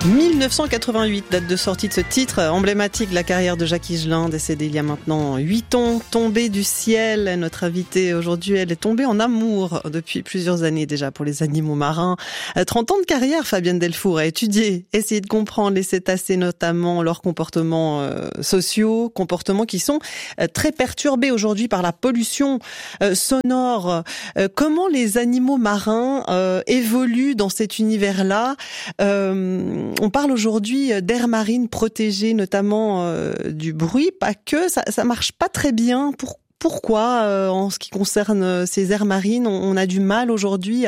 1988, date de sortie de ce titre emblématique de la carrière de Jacques Higelin, décédé il y a maintenant 8 ans. Tombée du ciel, notre invitée aujourd'hui, elle est tombée en amour depuis plusieurs années déjà pour les animaux marins. 30 ans de carrière, Fabienne Delfour a étudié, essayé de comprendre les cétacés, notamment leurs comportements sociaux, comportements qui sont très perturbés aujourd'hui par la pollution sonore. Comment les animaux marins évoluent dans cet univers-là? On parle aujourd'hui d'aires marines protégées, notamment du bruit, pas que, ça marche pas très bien. Pourquoi, en ce qui concerne ces aires marines, on a du mal aujourd'hui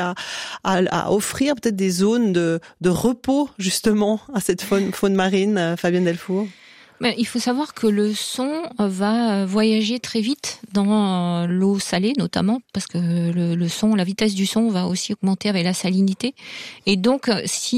à offrir peut-être des zones de repos, justement, à cette faune marine, Fabienne Delfour? Mais il faut savoir que le son va voyager très vite dans l'eau salée, notamment parce que le son, la vitesse du son va aussi augmenter avec la salinité. Et donc,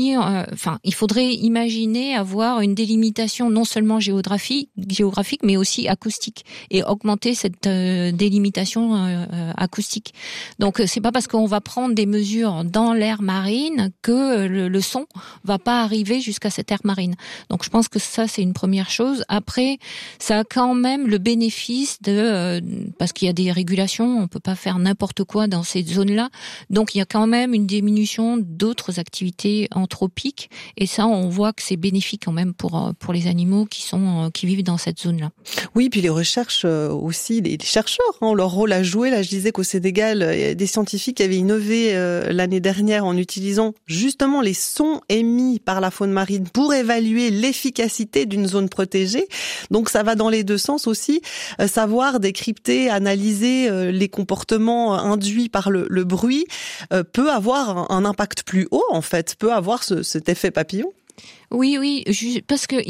il faudrait imaginer avoir une délimitation non seulement géographique, mais aussi acoustique, et augmenter cette délimitation acoustique. Donc, c'est pas parce qu'on va prendre des mesures dans l'aire marine que le son va pas arriver jusqu'à cette aire marine. Donc, je pense que ça, c'est une première chose. Après, ça a quand même le bénéfice parce qu'il y a des régulations, on peut pas faire n'importe quoi dans ces zones-là. Donc, il y a quand même une diminution d'autres activités anthropiques. Et ça, on voit que c'est bénéfique quand même pour les animaux qui vivent dans cette zone-là. Oui, puis les recherches aussi, les chercheurs ont leur rôle à jouer. Là, je disais qu'au Sénégal, il y a des scientifiques qui avaient innové l'année dernière en utilisant justement les sons émis par la faune marine pour évaluer l'efficacité d'une zone protégée. Donc ça va dans les deux sens aussi, savoir décrypter, analyser les comportements induits par le bruit peut avoir un impact plus haut en fait, peut avoir cet effet papillon. Oui, parce que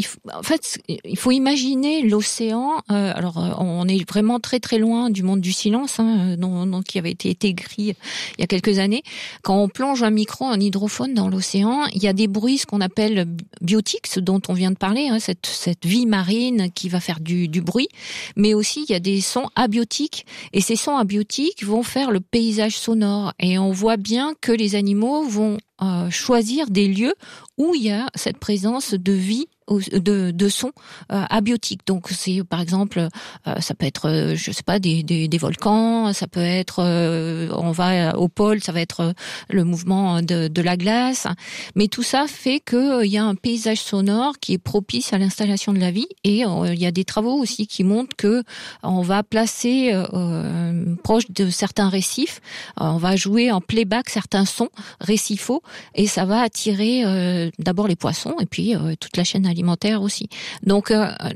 il faut imaginer l'océan. On est vraiment très très loin du monde du silence, qui avait été écrit il y a quelques années. Quand on plonge un micro en hydrophone dans l'océan, il y a des bruits, ce qu'on appelle biotiques, ce dont on vient de parler, cette vie marine qui va faire du bruit, mais aussi il y a des sons abiotiques, et ces sons abiotiques vont faire le paysage sonore. Et on voit bien que les animaux vont choisir des lieux où il y a cette présence de vie, de sons abiotiques. Donc c'est par exemple ça peut être des volcans, ça peut être on va au pôle, ça va être le mouvement de la glace, mais tout ça fait que il y a un paysage sonore qui est propice à l'installation de la vie. Et il y a des travaux aussi qui montrent que on va placer proche de certains récifs, on va jouer en playback certains sons récifaux, et ça va attirer d'abord les poissons et puis toute la chaîne alimentaire aussi. Donc,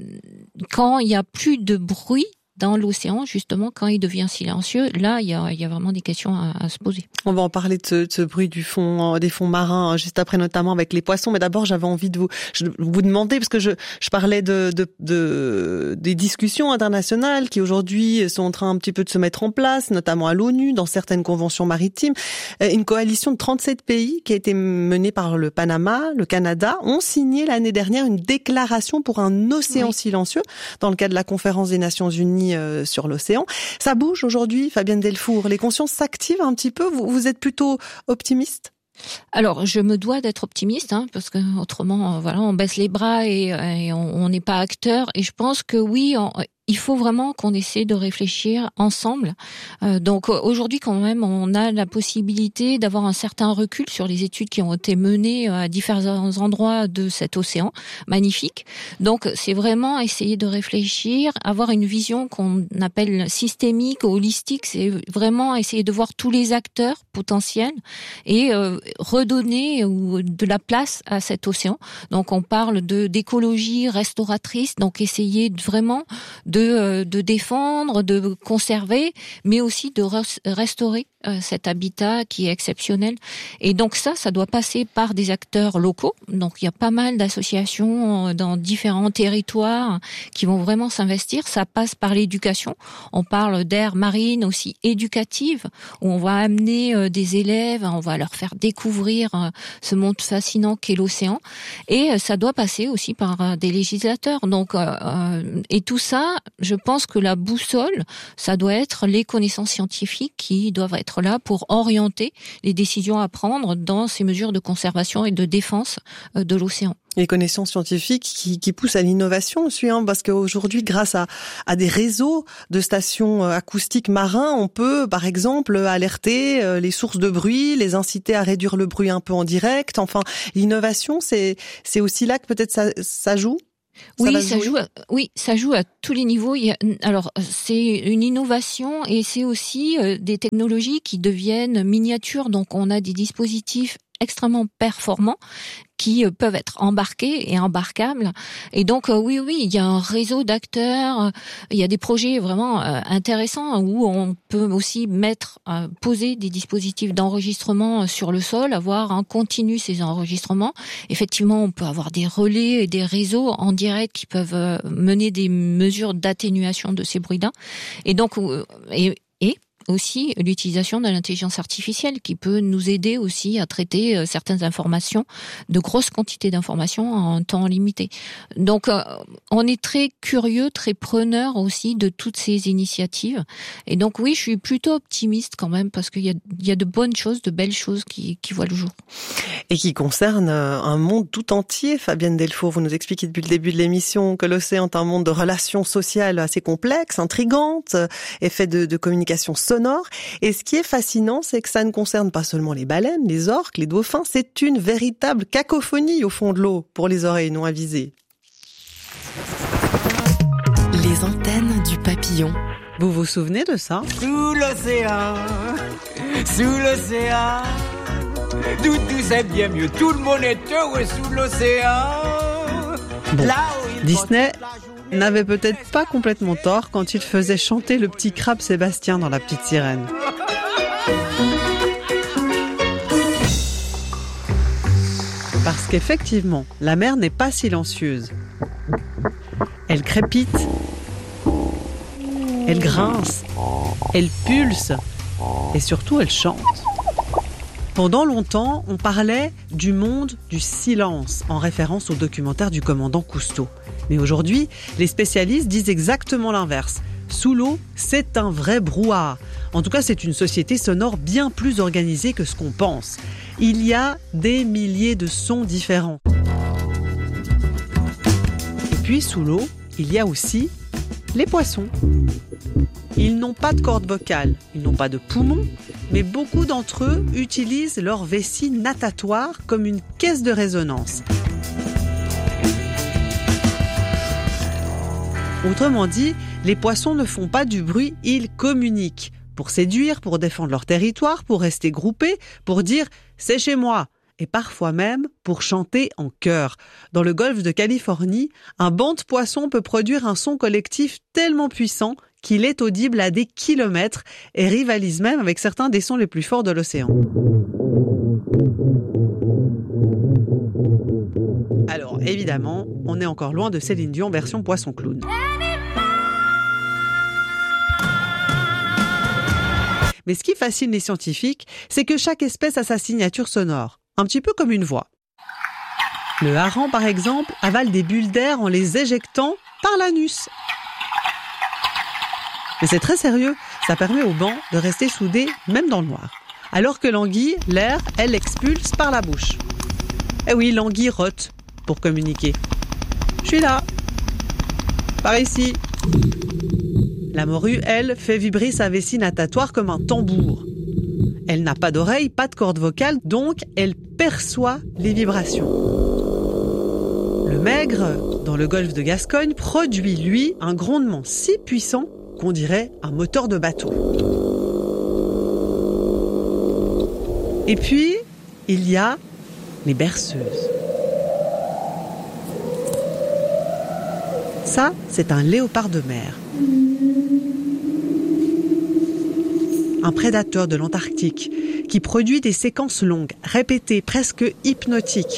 quand il y a plus de bruit dans l'océan, justement, quand il devient silencieux, là, il y a vraiment des questions à se poser. On va en parler de ce bruit des fonds marins, juste après, notamment avec les poissons. Mais d'abord, j'avais envie de vous demander, parce que je parlais des discussions internationales qui aujourd'hui sont en train un petit peu de se mettre en place, notamment à l'ONU, dans certaines conventions maritimes. Une coalition de 37 pays qui a été menée par le Panama, le Canada, ont signé l'année dernière une déclaration pour un océan silencieux dans le cadre de la conférence des Nations Unies sur l'océan. Ça bouge aujourd'hui, Fabienne Delfour. Les consciences s'activent un petit peu. Vous êtes plutôt optimiste? Alors, je me dois d'être optimiste, parce que autrement, on baisse les bras et on n'est pas acteur. Et je pense que oui, il faut vraiment qu'on essaie de réfléchir ensemble. Donc aujourd'hui, quand même, on a la possibilité d'avoir un certain recul sur les études qui ont été menées à différents endroits de cet océan magnifique. Donc c'est vraiment essayer de réfléchir, avoir une vision qu'on appelle systémique, holistique. C'est vraiment essayer de voir tous les acteurs potentiels et redonner de la place à cet océan. Donc on parle d'écologie restauratrice. Donc essayer vraiment de défendre, de conserver, mais aussi de restaurer cet habitat qui est exceptionnel. Et donc ça doit passer par des acteurs locaux. Donc il y a pas mal d'associations dans différents territoires qui vont vraiment s'investir. Ça passe par l'éducation. On parle d'aires marines aussi éducatives, où on va amener des élèves, on va leur faire découvrir ce monde fascinant qu'est l'océan. Et ça doit passer aussi par des législateurs. Donc et tout ça, je pense que la boussole, ça doit être les connaissances scientifiques qui doivent être là pour orienter les décisions à prendre dans ces mesures de conservation et de défense de l'océan. Les connaissances scientifiques qui poussent à l'innovation aussi, parce qu'aujourd'hui, grâce à des réseaux de stations acoustiques marins, on peut, par exemple, alerter les sources de bruit, les inciter à réduire le bruit un peu en direct. Enfin, l'innovation, c'est aussi là que peut-être ça joue. Oui, ça joue à tous les niveaux. Alors, c'est une innovation et c'est aussi des technologies qui deviennent miniatures. Donc, on a des dispositifs extrêmement performants qui peuvent être embarqués et embarquables. Et donc, oui, il y a un réseau d'acteurs, il y a des projets vraiment intéressants où on peut aussi poser des dispositifs d'enregistrement sur le sol, avoir en continu ces enregistrements. Effectivement, on peut avoir des relais et des réseaux en direct qui peuvent mener des mesures d'atténuation de ces bruits-là. Et donc, aussi l'utilisation de l'intelligence artificielle qui peut nous aider aussi à traiter certaines informations, de grosses quantités d'informations en temps limité. Donc, on est très curieux, très preneur aussi de toutes ces initiatives. Et donc, oui, je suis plutôt optimiste quand même parce qu'il y a de bonnes choses, de belles choses qui voient le jour. Et qui concernent un monde tout entier. Fabienne Delfour, vous nous expliquez depuis le début de l'émission que l'océan est un monde de relations sociales assez complexes, intrigantes, et fait de communication sonore. Et ce qui est fascinant, c'est que ça ne concerne pas seulement les baleines, les orques, les dauphins, c'est une véritable cacophonie au fond de l'eau pour les oreilles non avisées. Les antennes du papillon. Vous vous souvenez de ça ? Sous l'océan, tout c'est bien mieux, tout le monde est heureux sous l'océan. Bon, Disney n'avait peut-être pas complètement tort quand il faisait chanter le petit crabe Sébastien dans La Petite Sirène. Parce qu'effectivement, la mer n'est pas silencieuse. Elle crépite, elle grince, elle pulse et surtout elle chante. Pendant longtemps, on parlait du monde du silence en référence au documentaire du commandant Cousteau. Mais aujourd'hui, les spécialistes disent exactement l'inverse. Sous l'eau, c'est un vrai brouhaha. En tout cas, c'est une société sonore bien plus organisée que ce qu'on pense. Il y a des milliers de sons différents. Et puis, sous l'eau, il y a aussi les poissons. Ils n'ont pas de cordes vocales, ils n'ont pas de poumons, mais beaucoup d'entre eux utilisent leur vessie natatoire comme une caisse de résonance. Autrement dit, les poissons ne font pas du bruit, ils communiquent. Pour séduire, pour défendre leur territoire, pour rester groupés, pour dire « c'est chez moi ». Et parfois même pour chanter en chœur. Dans le golfe de Californie, un banc de poissons peut produire un son collectif tellement puissant qu'il est audible à des kilomètres et rivalise même avec certains des sons les plus forts de l'océan. Alors évidemment, on est encore loin de Céline Dion version poisson clown. Mais ce qui fascine les scientifiques, c'est que chaque espèce a sa signature sonore, un petit peu comme une voix. Le hareng, par exemple, avale des bulles d'air en les éjectant par l'anus. Mais c'est très sérieux, ça permet aux bancs de rester soudés même dans le noir. Alors que l'anguille, l'air, elle expulse par la bouche. Eh oui, l'anguille rote pour communiquer. Je suis là. Par ici. La morue, elle, fait vibrer sa vessie natatoire comme un tambour. Elle n'a pas d'oreille, pas de corde vocale, donc elle perçoit les vibrations. Le maigre, dans le golfe de Gascogne, produit, lui, un grondement si puissant qu'on dirait un moteur de bateau. Et puis, il y a les berceuses. Ça, c'est un léopard de mer. Un prédateur de l'Antarctique qui produit des séquences longues, répétées, presque hypnotiques.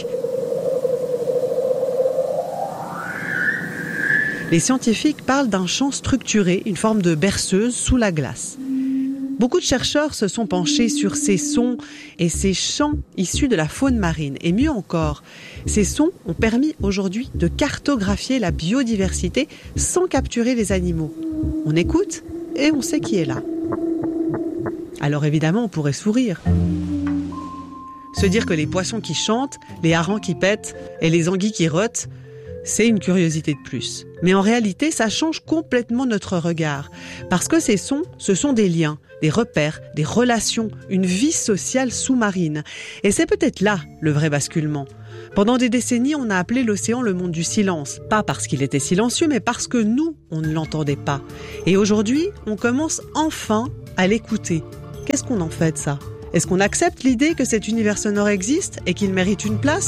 Les scientifiques parlent d'un chant structuré, une forme de berceuse sous la glace. Beaucoup de chercheurs se sont penchés sur ces sons et ces chants issus de la faune marine. Et mieux encore, ces sons ont permis aujourd'hui de cartographier la biodiversité sans capturer les animaux. On écoute et on sait qui est là. Alors évidemment, on pourrait sourire. Se dire que les poissons qui chantent, les harengs qui pètent et les anguilles qui rôtent, c'est une curiosité de plus. Mais en réalité, ça change complètement notre regard. Parce que ces sons, ce sont des liens, des repères, des relations, une vie sociale sous-marine. Et c'est peut-être là le vrai basculement. Pendant des décennies, on a appelé l'océan le monde du silence. Pas parce qu'il était silencieux, mais parce que nous, on ne l'entendait pas. Et aujourd'hui, on commence enfin à l'écouter. Qu'est-ce qu'on en fait de ça ? Est-ce qu'on accepte l'idée que cet univers sonore existe et qu'il mérite une place ?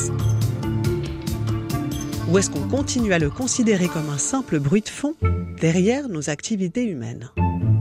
Ou est-ce qu'on continue à le considérer comme un simple bruit de fond derrière nos activités humaines ?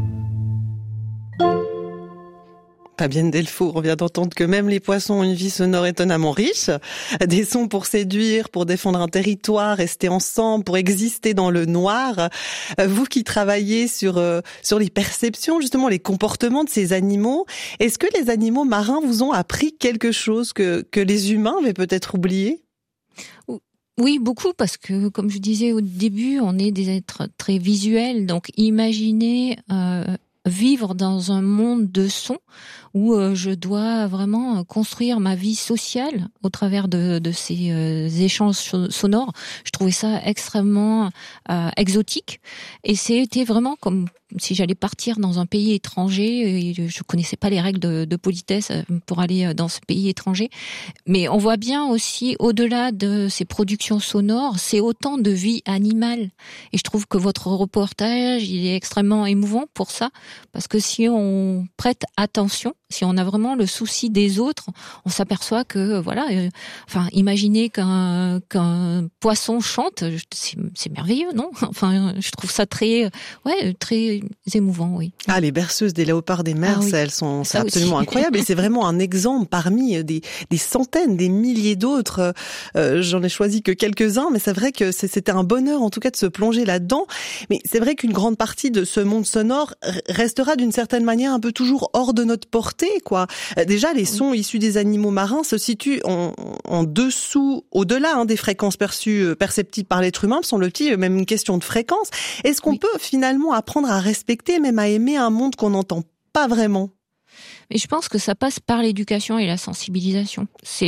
Fabienne Delfour, on vient d'entendre que même les poissons ont une vie sonore étonnamment riche. Des sons pour séduire, pour défendre un territoire, rester ensemble, pour exister dans le noir. Vous qui travaillez sur les perceptions, justement les comportements de ces animaux, est-ce que les animaux marins vous ont appris quelque chose que les humains avaient peut-être oublié ? Oui, beaucoup, parce que, comme je disais au début, on est des êtres très visuels. Donc, imaginez vivre dans un monde de sons où je dois vraiment construire ma vie sociale au travers de ces échanges sonores. Je trouvais ça extrêmement exotique, et c'était vraiment comme si j'allais partir dans un pays étranger. Et je connaissais pas les règles de politesse pour aller dans ce pays étranger. Mais on voit bien aussi, au-delà de ces productions sonores, c'est autant de vie animale. Et je trouve que votre reportage, il est extrêmement émouvant pour ça, parce que si on prête attention, si on a vraiment le souci des autres, on s'aperçoit que imaginez qu'un poisson chante, c'est merveilleux, non ? Enfin, je trouve ça très émouvant, oui. Ah, les berceuses des léopards des mers, oui. C'est absolument incroyable, et c'est vraiment un exemple parmi des centaines, des milliers d'autres. J'en ai choisi que quelques-uns, mais c'est vrai que c'était un bonheur, en tout cas, de se plonger là-dedans. Mais c'est vrai qu'une grande partie de ce monde sonore restera d'une certaine manière un peu toujours hors de notre portée, quoi. Déjà, les sons issus des animaux marins se situent en dessous, au-delà des fréquences perceptibles par l'être humain, me semble-t-il, même une question de fréquence. Est-ce qu'on peut finalement apprendre à respecter, même à aimer un monde qu'on n'entend pas vraiment ? Mais je pense que ça passe par l'éducation et la sensibilisation.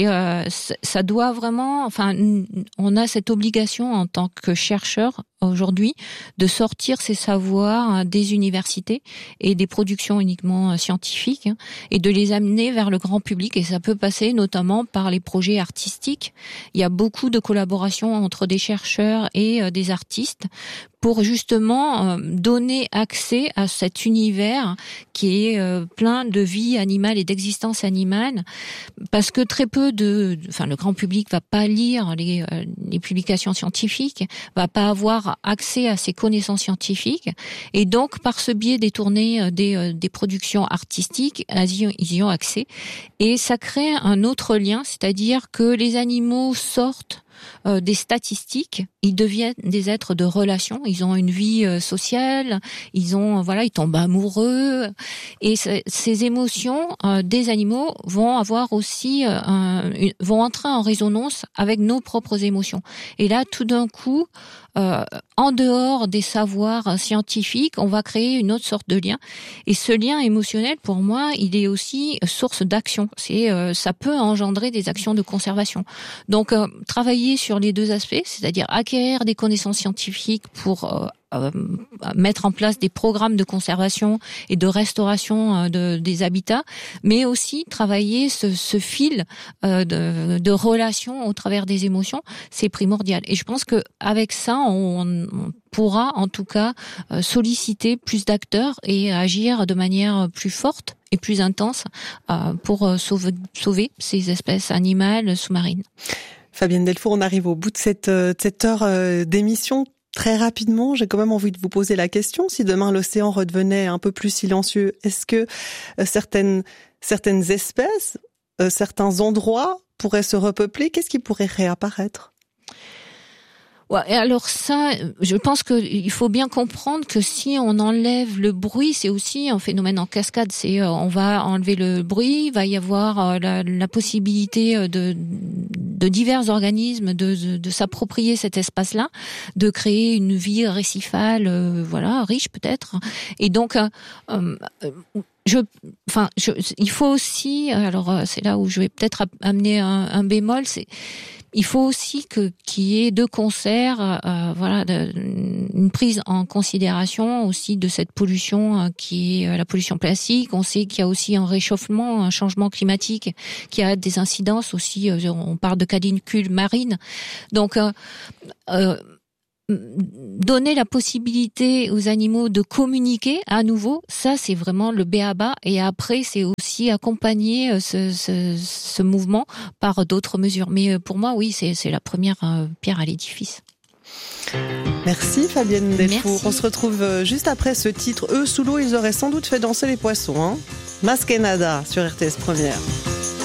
Ça doit vraiment, on a cette obligation en tant que chercheur aujourd'hui de sortir ces savoirs des universités et des productions uniquement scientifiques et de les amener vers le grand public, et ça peut passer notamment par les projets artistiques. Il y a beaucoup de collaborations entre des chercheurs et des artistes pour justement donner accès à cet univers qui est plein de vie animale et d'existence animale, parce que très peu le grand public va pas lire les publications scientifiques, va pas avoir accès à ces connaissances scientifiques, et donc par ce biais détourné des productions artistiques, ils y ont accès, et ça crée un autre lien, c'est-à-dire que les animaux sortent des statistiques, ils deviennent des êtres de relation, ils ont une vie sociale, ils tombent amoureux, et ces émotions des animaux vont avoir aussi vont entrer en résonance avec nos propres émotions. Et là, tout d'un coup, en dehors des savoirs scientifiques, on va créer une autre sorte de lien. Et ce lien émotionnel, pour moi, il est aussi source d'action. Ça peut engendrer des actions de conservation. Donc, travailler sur les deux aspects, c'est-à-dire acquérir des connaissances scientifiques pour mettre en place des programmes de conservation et de restauration des habitats, mais aussi travailler ce fil de relation au travers des émotions, c'est primordial. Et je pense que avec ça, on pourra en tout cas solliciter plus d'acteurs et agir de manière plus forte et plus intense pour sauver ces espèces animales sous-marines. Fabienne Delfour, on arrive au bout de cette heure d'émission. Très rapidement, j'ai quand même envie de vous poser la question, si demain l'océan redevenait un peu plus silencieux, est-ce que certaines espèces, certains endroits pourraient se repeupler ? Qu'est-ce qui pourrait réapparaître ? Ouais, alors ça, je pense qu'il faut bien comprendre que si on enlève le bruit, c'est aussi un phénomène en cascade. On va enlever le bruit, il va y avoir la possibilité de divers organismes de s'approprier cet espace-là, de créer une vie récifale, riche peut-être. Et donc, il faut aussi, alors c'est là où je vais peut-être amener un bémol, il faut aussi qu'il y ait de concert, une prise en considération aussi de cette pollution qui est la pollution plastique. On sait qu'il y a aussi un réchauffement, un changement climatique qui a des incidences aussi. On parle de canicules marines, donc donner la possibilité aux animaux de communiquer à nouveau, ça c'est vraiment le b.a.-ba. Et après c'est aussi accompagner ce mouvement par d'autres mesures. Mais pour moi, oui, c'est la première pierre à l'édifice. Merci Fabienne Delfour. Merci. On se retrouve juste après ce titre. Eux, sous l'eau, ils auraient sans doute fait danser les poissons. Masquenada sur RTS Première.